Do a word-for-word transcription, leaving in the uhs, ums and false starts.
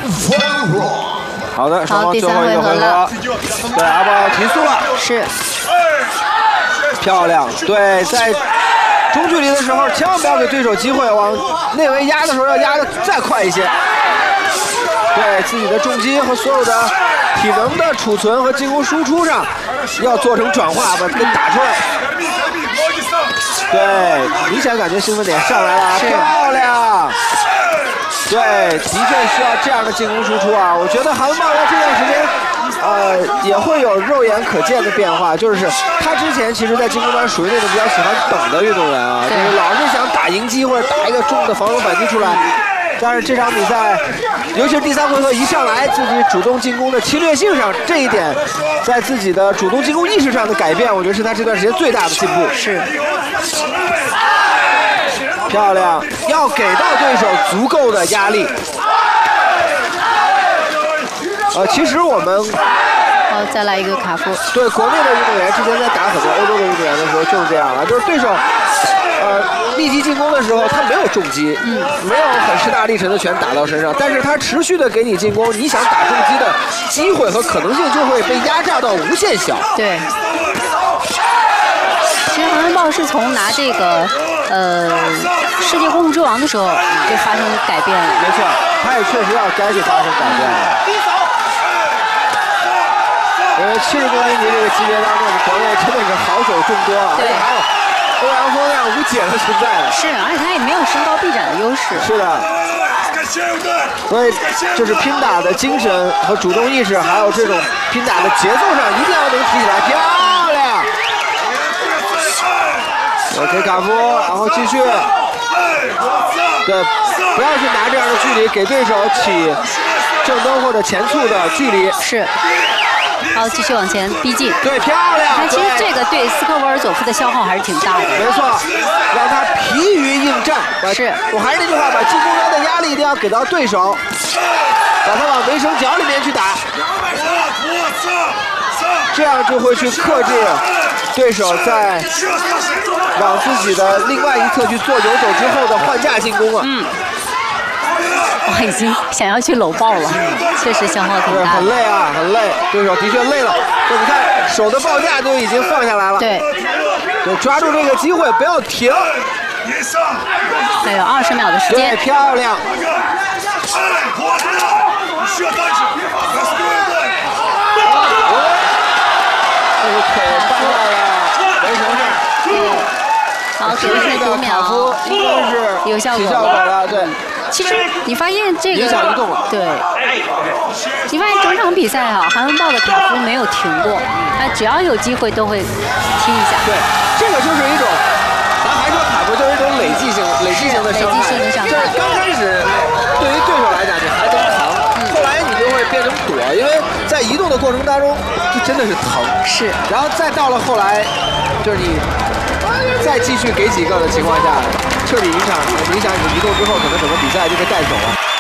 好的，双方最后一个回合，对，阿豹提速了， 是， 漂亮。对，在中距离的时候，千万不要给对手机会，往内围压的时候要压的再快一些。对自己的重击和所有的体能的储存和进攻输出上，要做成转化，把它给打出来。对，明显感觉兴奋点上来了，漂亮。对，的确需要这样的进攻输出啊！我觉得韩文豹在这段时间，呃，也会有肉眼可见的变化，就是他之前其实，在进攻端属于那种比较喜欢等的运动员啊，就是老是想打赢击或者打一个重的防守反击出来。但是这场比赛，尤其是第三回合一上来，自己主动进攻的侵略性上，这一点，在自己的主动进攻意识上的改变，我觉得是他这段时间最大的进步。 是。 漂亮，要给到对手足够的压力。呃，其实我们， 好，再来一个卡夫。 对国内的运动员，之前在打很多欧洲的运动员的时候就是这样啊，就是对手，呃，密集进攻的时候，他没有重击，嗯，没有很势大力沉的拳打到身上，但是他持续的给你进攻，你想打重击的机会和可能性就会被压榨到无限小。 对。其实韩文豹是从拿这个呃世界功夫之王的时候就发生改变了。 没错，他也确实要该去发生改变了。因为七十公斤级这个级别当中，国内真的是好手众多啊，而且还有欧阳锋那样无解的存在的。 是，而且他也没有身高臂展的优势。 是的。所以就是拼打的精神和主动意识，还有这种拼打的节奏上，一定要能提起来。漂亮。OK， 卡夫，然后继续，对，不要去拿这样的距离给对手起正蹬或者前促的距离。 是，好，继续往前逼近。 对，漂亮。 看，其实这个对斯科沃尔佐夫的消耗还是挺大的。 没错，让他疲于应战。 是， 我还是那句话，把进攻端的压力一定要给到对手，把他往围绳角里面去打，这样就会去克制对手在往自己的另外一侧去做游走之后的换架进攻啊！ 嗯，我已经想要去搂抱了，确实消耗挺大。 很累啊，很累，对手的确累了。就你看手的报价都已经放下来了。 对， 对，抓住这个机会，不要停。 还有二十秒的时间。 对，漂亮。这个腿绊到了围绳上。 好，给了十九秒， 应该是有效果了。对， 其实你发现这个影响移动了。 对，你发现整场比赛啊，韩文豹的卡夫没有停过，他只要有机会都会踢一下。 对，这个就是一种，咱还说卡夫就是一种累计性、累计性的伤害。 累计性的伤害。 就是刚开始对于对手来讲，你还能扛，后来你就会变成躲，因为在移动的过程当中，就真的是疼。 是。 然后再到了后来，就是你。再继续给几个的情况下，彻底影响影响你的移动之后，可能整个比赛就被带走了。